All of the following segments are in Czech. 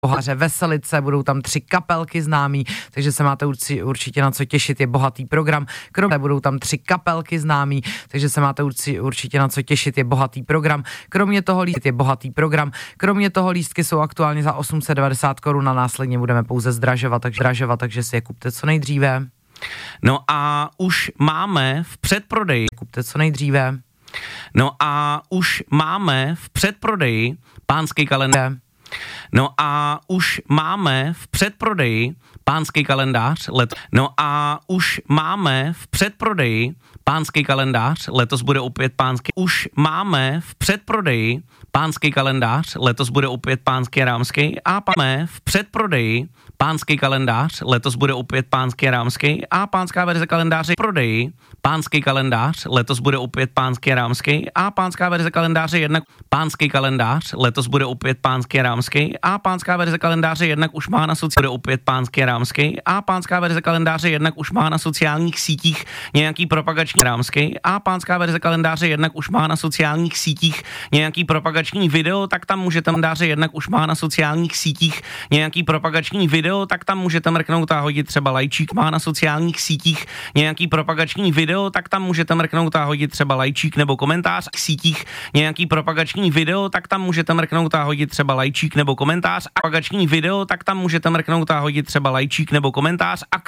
Bohaře Veselice, budou tam 3 kapelky známý, takže se máte určitě na co těšit, je bohatý program. Budou tam 3 kapelky známý, takže se máte určitě na co těšit, je bohatý program. Kromě toho lístky jsou aktuálně za 890 korun a následně budeme pouze zdražovat, takže si je kupte co nejdříve. No a už máme v předprodeji. Kupte co nejdříve. No a už máme v předprodeji pánský kalendář. No a už máme v předprodeji pánský kalendář. No a už máme v předprodeji pánský kalendář. Letos bude opět pánský. Už máme v předprodeji pánský kalendář. Letos bude opět pánský rámský. A máme v předprodeji pánský kalendář. Letos bude opět pánský rámský. A pánská verze kalendáře prodeji pánský kalendář. Letos bude opět pánský rámský. A pánská verze kalendáře jednak pánský kalendář. Letos bude opět pánský rámský. A pánská verze kalendáře jednak už má na bude opět pánský rámský. A pánská verze kalendáře jednak už má na sociálních sítích nějaký propagační rámský. A pánská verze kalendáře jednak už má na sociálních sítích nějaký propagační video, tak tam můžete kalendáře jednak už má na sociálních sítích nějaký propagační video, tak tam můžete mrknout a hodit třeba lajčík. Má na sociálních sítích nějaký propagační video, tak tam můžete mrknout a hodit třeba lajčík nebo komentář. V sítích nějaký propagační video, tak tam můžete mrknout a hodit třeba lajčík nebo komentář. A propagační video, tak tam můžete mrknout a hodit třeba lajčík nebo komentář. A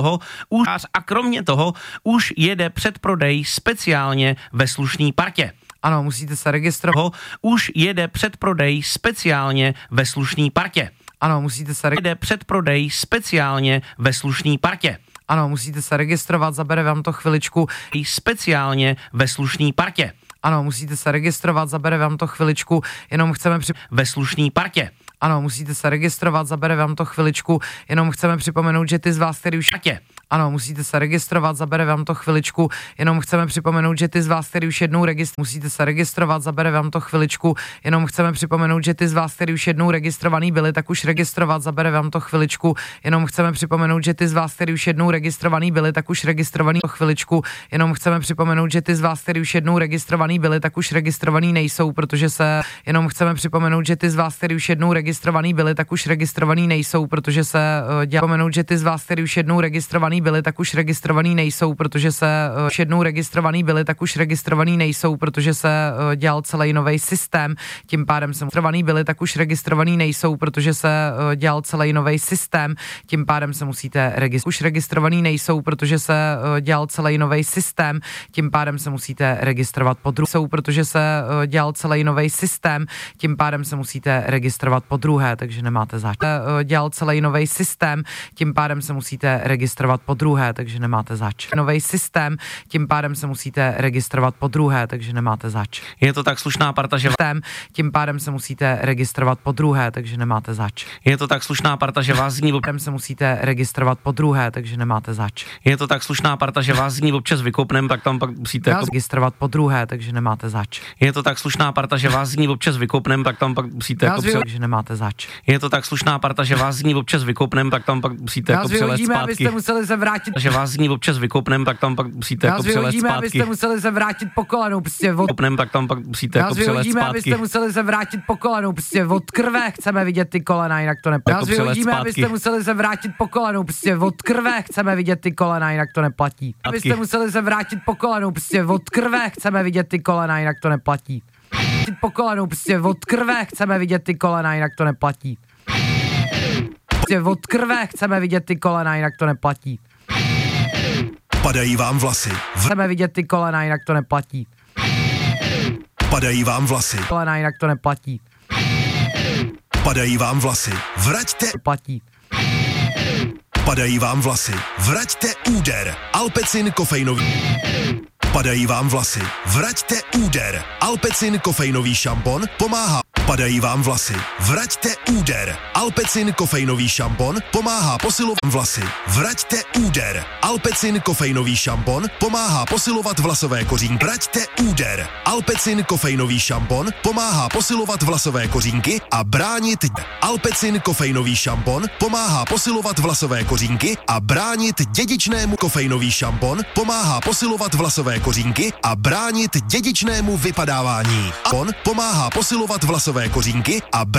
kromě toho už jede předprodej speciálně ve Slušný partě. Ano, musíte se registrovat. Už jede předprodej speciálně ve Slušný partě. Ano, musíte se jede předprodej speciálně ve Slušný partě. Ano, musíte se registrovat, zabere vám to chviličku. Speciálně ve Slušný partě. Ano, musíte se registrovat, zabere vám to chviličku, jenom chceme ve Slušný partě. Ano, musíte se registrovat, zabere vám to chviličku, jenom chceme připomenout, že ty z vás, který už... Ano, musíte se registrovat, zabere vám to chviličku, jenom chceme připomenout, že ty z vás, který už jednou musíte se registrovat, zabere vám to chviličku, jenom chceme připomenout, že ty z vás, který už jednou registrovaný byli, tak už registrovat, zabere vám to chviličku, jenom chceme připomenout, že ty z vás, který už jednou registrovaný byli, tak už registrovaný chviličku, jenom chceme připomenout, že ty z vás, který už jednou registrovaný byli, tak už registrovaný nejsou, protože se jenom chceme připomenout, že ty z vás, který už jednou registrovaný byli, tak už registrovaný nejsou, protože se připomenout, že ty z vás, který už jednou registrovaný byli, tak už registrovaný nejsou, protože se jednou registrovaný byli, tak už registrovaný nejsou, protože se dělal celý nový systém, tím pádem se registrovaný byli, tak už registrovaný nejsou, protože se dělal celý nový systém, tím pádem se musíte už registrovaný nejsou, protože se dělal celý nový systém, tím pádem se musíte registrovat podruhé, protože se dělal celý nový systém, tím pádem se musíte registrovat podruhé, takže nemáte zač. Dělal celý nový systém, tím pádem se musíte registrovat podruhé, takže nemáte zač. Nový systém, tím pádem se musíte registrovat podruhé, takže nemáte zač. Je to tak slušná parta, že tím pádem se musíte registrovat podruhé, takže nemáte zač. Je to tak slušná parta, že vás z ní se musíte registrovat podruhé, takže nemáte zač. Je to tak slušná parta, že vás z ní občas vykopnem, tak tam pak musíte registrovat podruhé, takže nemáte zač. Je to tak slušná parta, že vás z ní občas vykopnem, tak tam pak musíte takže nemáte zač. Je to tak slušná parta, že vás z ní občas vykopnem, tak tam pak musíte přilet zpátky. Abyste museli se vrátit. Že vás z ní občas vykopnem, tak tam pak musíte přilet zpátky. Abyste museli se vrátit po kolenou, prostě tak tam pak musíte přilet zpátky. Abyste museli se vrátit po kolenou, prostě od krve chceme vidět ty kolena, jinak to neplatí. Abyste museli se vrátit po kolenou, prostě od krve chceme vidět ty kolena, jinak to neplatí. Abyste museli se vrátit po kolenou, prostě od krve chceme vidět ty kolena, jinak to neplatí. Po kolenou, prostě od krve chceme vidět ty kolena, jinak to neplatí. Od krve chceme vidět ty kolena, jinak to neplatí. Padají vám vlasy. Chceme vidět ty kolena, jinak to neplatí. Padají vám vlasy. Kolena, jinak to neplatí. Padají vám vlasy. Vraťte. Platí. Padají vám vlasy. Vraťte úder. Alpecin kofeinový. Padají vám vlasy. Vraťte úder. Alpecin kofeinový šampon pomáhá. Padají vám vlasy. Vraťte úder. Alpecin kofeinový šampon pomáhá posilovat vlasy. Vraťte úder. Alpecin kofeinový šampon pomáhá posilovat vlasové kořínky. Vraťte úder. Alpecin kofeinový šampon pomáhá posilovat vlasové kořínky a bránit. Alpecin kofeinový šampon pomáhá posilovat vlasové kořínky a bránit dědičnému. Kofeinový šampon pomáhá posilovat vlasové kořínky a bránit dědičnému vypadávání. On pomáhá posilovat vlasové kořínky a